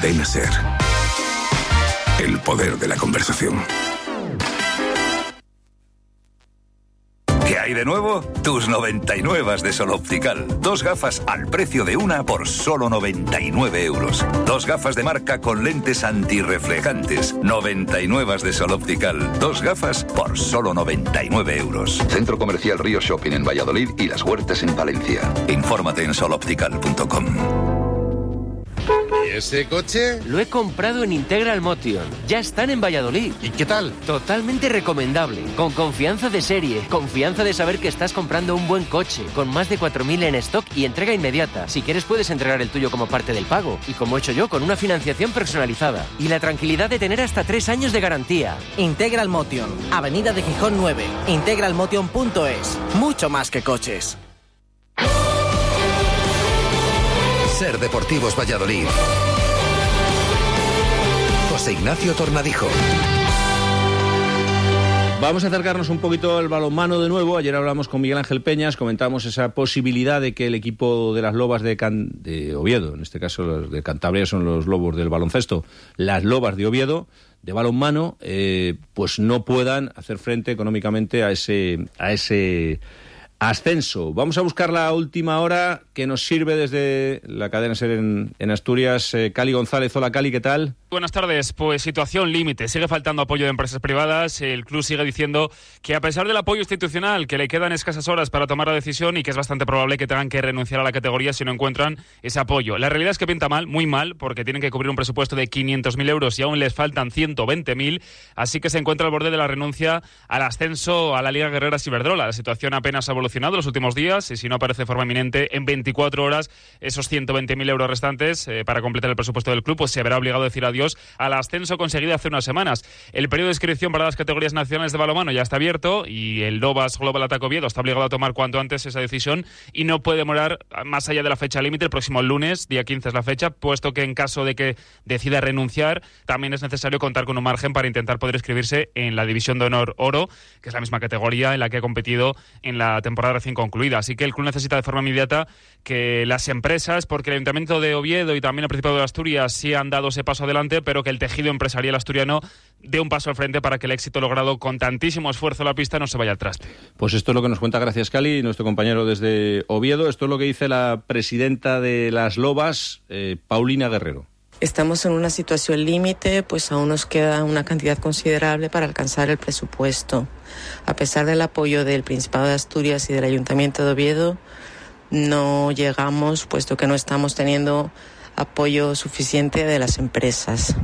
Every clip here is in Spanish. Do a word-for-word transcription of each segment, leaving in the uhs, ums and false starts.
Cadena SER. El poder de la conversación. ¿Qué hay de nuevo? Tus noventa y nueve de Sol Optical. Dos gafas al precio de una por solo noventa y nueve euros. Dos gafas de marca con lentes antirreflejantes. noventa y nueve de Sol Optical. Dos gafas por solo noventa y nueve euros. Centro Comercial Río Shopping en Valladolid y Las Huertas en Palencia. Infórmate en sol optical punto com. ¿Y ese coche? Lo he comprado en Integral Motion. Ya están en Valladolid. ¿Y qué tal? Totalmente recomendable. Con confianza de serie. Confianza de saber que estás comprando un buen coche. Con más de cuatro mil en stock y entrega inmediata. Si quieres puedes entregar el tuyo como parte del pago. Y como he hecho yo, con una financiación personalizada. Y la tranquilidad de tener hasta tres años de garantía. Integral Motion. Avenida de Gijón nueve. Integral Motion punto es. Mucho más que coches. SER Deportivos Valladolid. José Ignacio Tornadijo. Vamos a acercarnos un poquito al balonmano de nuevo. Ayer hablamos con Miguel Ángel Peñas, comentamos esa posibilidad de que el equipo de las Lobas de, Can... de Oviedo, en este caso los de Cantabria son los Lobos del baloncesto, las Lobas de Oviedo, de balonmano, eh, pues no puedan hacer frente económicamente a ese, a ese ascenso. Vamos a buscar la última hora que nos sirve desde la cadena SER en, en Asturias. Eh, Cali González, hola Cali, ¿qué tal? Buenas tardes. Pues situación límite. Sigue faltando apoyo de empresas privadas. El club sigue diciendo que a pesar del apoyo institucional, que le quedan escasas horas para tomar la decisión y que es bastante probable que tengan que renunciar a la categoría si no encuentran ese apoyo. La realidad es que pinta mal, muy mal, porque tienen que cubrir un presupuesto de quinientos mil euros y aún les faltan ciento veinte mil, así que se encuentra al borde de la renuncia al ascenso a la Liga Guerreras Iberdrola. La situación apenas ha evolucionado los últimos días y si no aparece de forma inminente en veinticuatro horas esos ciento veinte mil euros restantes eh, para completar el presupuesto del club, pues se verá obligado a decir adiós al ascenso conseguido hace unas semanas. El periodo de inscripción para las categorías nacionales de balonmano ya está abierto y el Lobas Global Attack Oviedo está obligado a tomar cuanto antes esa decisión y no puede demorar más allá de la fecha límite. El próximo lunes, día quince es la fecha, puesto que en caso de que decida renunciar, también es necesario contar con un margen para intentar poder inscribirse en la División de Honor Oro, que es la misma categoría en la que ha competido en la temporada recién concluida. Así que el club necesita de forma inmediata que las empresas, porque el Ayuntamiento de Oviedo y también el Principado de Asturias sí han dado ese paso adelante, pero que el tejido empresarial asturiano dé un paso al frente para que el éxito logrado con tantísimo esfuerzo en la pista no se vaya al traste. Pues esto es lo que nos cuenta, gracias Cali, nuestro compañero desde Oviedo. Esto es lo que dice la presidenta de las Lobas, eh, Paulina Guerrero. Estamos en una situación límite, pues aún nos queda una cantidad considerable para alcanzar el presupuesto. A pesar del apoyo del Principado de Asturias y del Ayuntamiento de Oviedo, no llegamos, puesto que no estamos teniendo apoyo suficiente de las empresas.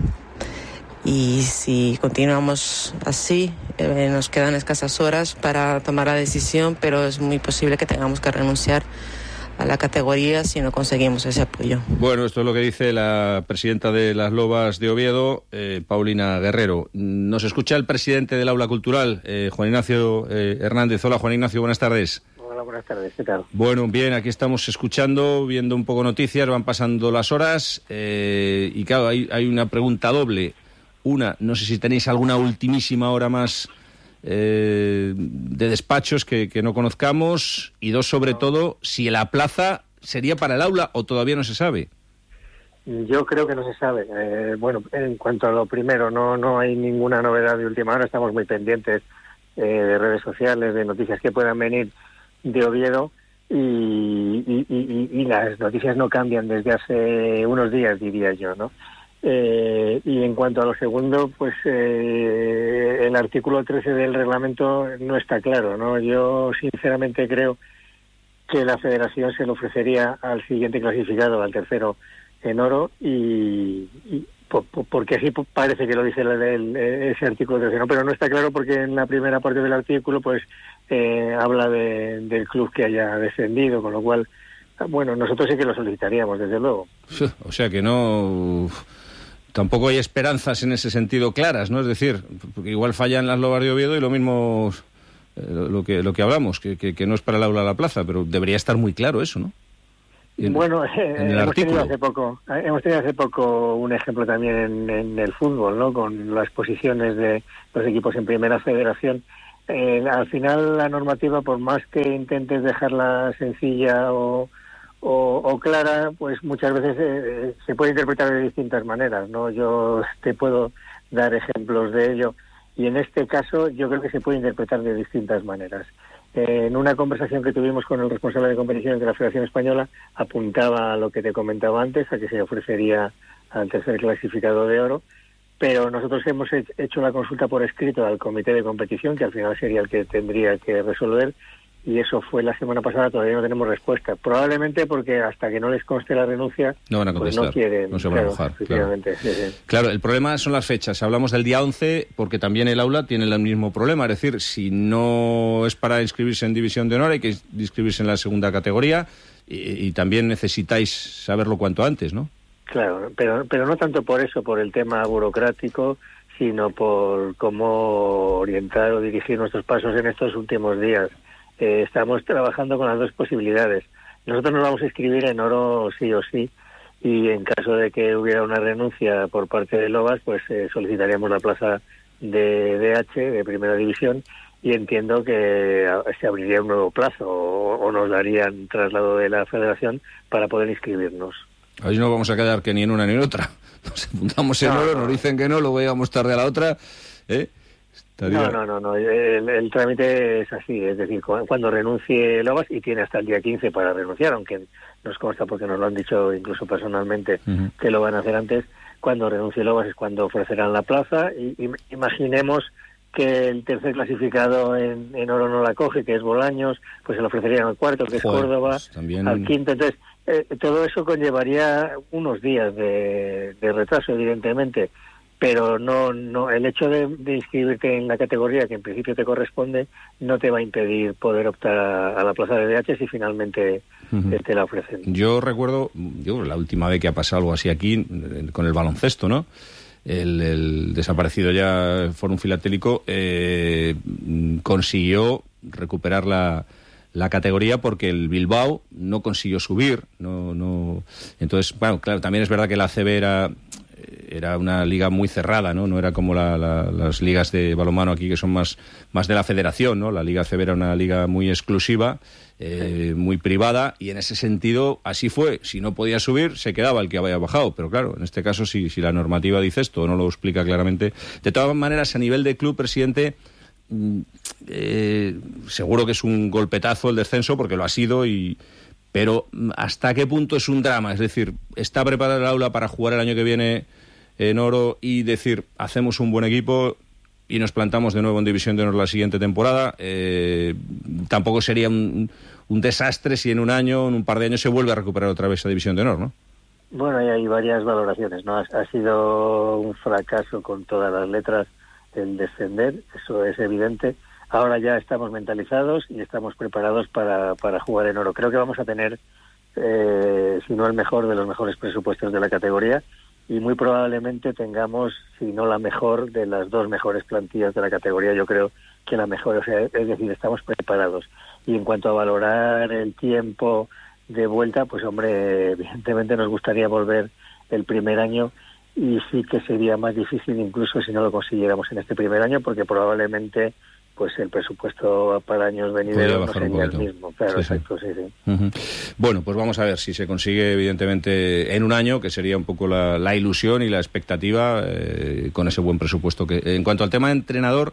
Y si continuamos así, eh, nos quedan escasas horas para tomar la decisión, pero es muy posible que tengamos que renunciar a la categoría si no conseguimos ese apoyo. Bueno, esto es lo que dice la presidenta de las Lobas de Oviedo, eh, Paulina Guerrero. Nos escucha el presidente del Aula Cultural, eh, Juan Ignacio eh, Hernández. Hola, Juan Ignacio, buenas tardes. Hola, buenas tardes, ¿qué tal? Bueno, bien, aquí estamos escuchando, viendo un poco noticias, van pasando las horas eh, y claro, hay, hay una pregunta doble. Una, no sé si tenéis alguna ultimísima hora más Eh, de despachos que, que no conozcamos, y dos, sobre no. todo, si la plaza sería para el aula o todavía no se sabe. Yo creo que no se sabe. Eh, bueno, en cuanto a lo primero, no no hay ninguna novedad de última hora, estamos muy pendientes eh, de redes sociales, de noticias que puedan venir de Oviedo y, y, y, y las noticias no cambian desde hace unos días, diría yo, ¿no? Eh, y en cuanto a lo segundo, pues eh, el artículo trece del reglamento no está claro, ¿no? Yo sinceramente creo que la federación se lo ofrecería al siguiente clasificado, al tercero en oro, y, y por, por, porque así parece que lo dice el, el, ese artículo trece, ¿no? Pero no está claro porque en la primera parte del artículo pues eh, habla de, del club que haya descendido, con lo cual, bueno, nosotros sí que lo solicitaríamos, desde luego. O sea que no... Tampoco hay esperanzas en ese sentido claras, ¿no? Es decir, porque igual fallan las Lobas de Oviedo y lo mismo eh, lo que lo que hablamos, que, que, que no es para el aula la plaza, pero debería estar muy claro eso, ¿no? En, bueno, eh, en el hemos tenido hace poco hemos tenido hace poco un ejemplo también en, en el fútbol, ¿no? Con las posiciones de los equipos en primera federación. Eh, al final la normativa, por más que intentes dejarla sencilla o o, o clara, pues muchas veces eh, se puede interpretar de distintas maneras, ¿no? Yo te puedo dar ejemplos de ello, y en este caso yo creo que se puede interpretar de distintas maneras. Eh, en una conversación que tuvimos con el responsable de competiciones de la Federación Española, apuntaba a lo que te comentaba antes, a que se ofrecería al tercer clasificado de oro, pero nosotros hemos hecho la consulta por escrito al comité de competición, que al final sería el que tendría que resolver, y eso fue la semana pasada. Todavía no tenemos respuesta, probablemente porque hasta que no les conste la renuncia no van a contestar, pues no quieren, no se van claro, a mojar. Claro. Sí, sí. Claro, el problema son las fechas. Hablamos del día once porque también el aula tiene el mismo problema, es decir, si no es para inscribirse en División de Honor hay que inscribirse en la segunda categoría, y, y también necesitáis saberlo cuanto antes, ¿no? Claro, pero pero no tanto por eso, por el tema burocrático, sino por cómo orientar o dirigir nuestros pasos en estos últimos días. Eh, estamos trabajando con las dos posibilidades. Nosotros nos vamos a inscribir en oro sí o sí, y en caso de que hubiera una renuncia por parte de Lobas, pues eh, solicitaríamos la plaza de D H, de Primera División, y entiendo que se abriría un nuevo plazo o, o nos darían traslado de la Federación para poder inscribirnos. Ahí no vamos a quedar que ni en una ni en otra. Nos apuntamos en no, oro, no. nos dicen que no, luego llegamos tarde a la otra, ¿eh? No, no, no, no. El, el trámite es así, es decir, cuando renuncie Lobas, y tiene hasta el día quince para renunciar, aunque nos consta porque nos lo han dicho incluso personalmente uh-huh. que lo van a hacer antes, cuando renuncie Lobas es cuando ofrecerán la plaza, y, y imaginemos que el tercer clasificado en, en oro no la coge, que es Bolaños, pues se lo ofrecerían al cuarto, que es Joder, Córdoba, pues también... al quinto. Entonces, eh, todo eso conllevaría unos días de, de retraso, evidentemente, pero no no el hecho de, de inscribirte en la categoría que en principio te corresponde no te va a impedir poder optar a, a la plaza de D H si finalmente uh-huh. te la ofrecen. Yo recuerdo, yo la última vez que ha pasado algo así aquí, con el baloncesto, ¿no? El, el desaparecido ya Fórum Filatélico eh, consiguió recuperar la, la categoría porque el Bilbao no consiguió subir. no no Entonces, bueno, claro, también es verdad que la A C B era... era una liga muy cerrada, ¿no? No era como la, la, las ligas de balonmano aquí, que son más, más de la federación, ¿no? La Liga A C B era una liga muy exclusiva, eh, muy privada, y en ese sentido así fue. Si no podía subir, se quedaba el que había bajado. Pero claro, en este caso, si, si la normativa dice esto o no lo explica claramente. De todas maneras, a nivel de club, presidente, eh, seguro que es un golpetazo el descenso, porque lo ha sido, y... pero ¿hasta qué punto es un drama? Es decir, ¿está preparada el aula para jugar el año que viene en oro y decir, hacemos un buen equipo y nos plantamos de nuevo en División de Honor la siguiente temporada? Eh, tampoco sería un, un desastre si en un año, en un par de años, se vuelve a recuperar otra vez esa División de Honor, ¿no? Bueno, hay, hay varias valoraciones, ¿no? Ha, ha sido un fracaso con todas las letras el descender, eso es evidente. Ahora ya estamos mentalizados y estamos preparados para, para jugar en oro. Creo que vamos a tener, eh, si no el mejor, de los mejores presupuestos de la categoría, y muy probablemente tengamos, si no la mejor, de las dos mejores plantillas de la categoría. Yo creo que la mejor, o sea, es decir, estamos preparados. Y en cuanto a valorar el tiempo de vuelta, pues hombre, evidentemente nos gustaría volver el primer año, y sí que sería más difícil incluso si no lo consiguiéramos en este primer año, porque probablemente pues el presupuesto para años venideros no sería el mismo. Claro, sí, exacto, sí, sí. sí. Uh-huh. Bueno, pues vamos a ver si se consigue, evidentemente, en un año, que sería un poco la, la ilusión y la expectativa, eh, con ese buen presupuesto. Que en cuanto al tema de entrenador,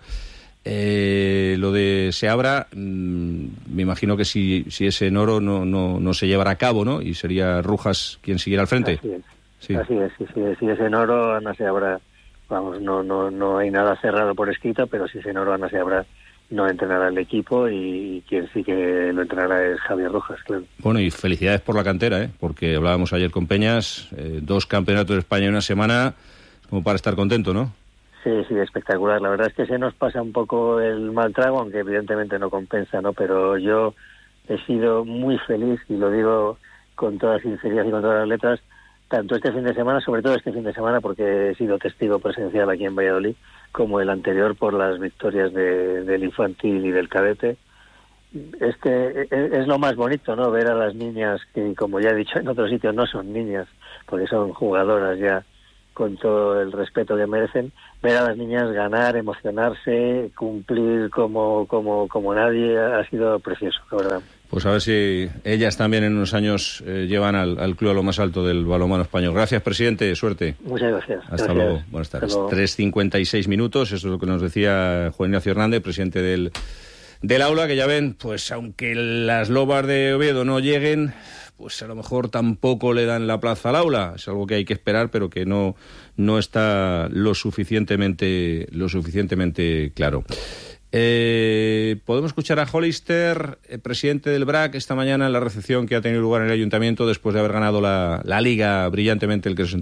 eh, lo de Seabra, mmm, me imagino que si, si es en oro no, no, no se llevará a cabo, ¿no? Y sería Rujas quien siguiera al frente. Así es, sí. Así es, sí, sí, si es en oro, Ana Seabra... Vamos, no no no hay nada cerrado por escrito, pero si se en oro, Ana Seabra no entrenará el equipo, y quien sí que lo entrenará es Javier Rojas, claro. Bueno, y felicidades por la cantera, ¿eh? Porque hablábamos ayer con Peñas, eh, dos campeonatos de España en una semana, como para estar contento, ¿no? Sí, sí, espectacular. La verdad es que se nos pasa un poco el mal trago, aunque evidentemente no compensa, ¿no? Pero yo he sido muy feliz, y lo digo con toda sinceridad y con todas las letras, tanto este fin de semana, sobre todo este fin de semana, porque he sido testigo presencial aquí en Valladolid, como el anterior por las victorias de, del infantil y del cadete. Es que es lo más bonito, ¿no? Ver a las niñas, que como ya he dicho en otros sitios, no son niñas, porque son jugadoras ya con todo el respeto que merecen, ver a las niñas ganar, emocionarse, cumplir como como como nadie, ha sido precioso, la verdad. Pues a ver si ellas también en unos años eh, llevan al, al club a lo más alto del balonmano español. Gracias, presidente. Suerte. Muchas gracias. Hasta gracias. luego. Buenas tardes. tres cincuenta y seis minutos. Eso es lo que nos decía Juan Ignacio Hernández, presidente del, del aula, que ya ven, pues aunque las lobas de Oviedo no lleguen, pues a lo mejor tampoco le dan la plaza al aula. Es algo que hay que esperar, pero que no, no está lo suficientemente, lo suficientemente claro. Eh, podemos escuchar a Hollister, eh, presidente del B R A C, esta mañana en la recepción que ha tenido lugar en el ayuntamiento después de haber ganado la, la Liga brillantemente el Crescent